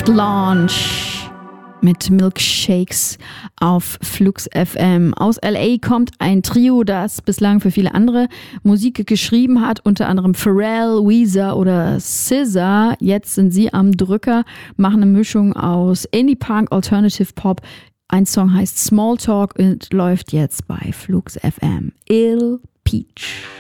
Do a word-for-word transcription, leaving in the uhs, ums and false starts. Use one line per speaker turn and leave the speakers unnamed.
Launch mit Milkshakes auf Flux F M. Aus L A kommt ein Trio, das bislang für viele andere Musik geschrieben hat, unter anderem Pharrell, Weezer oder S Z A. Jetzt sind sie am Drücker, machen eine Mischung aus Indie-Punk, Alternative Pop. Ein Song heißt Small Talk und läuft jetzt bei Flux F M. Il Peach.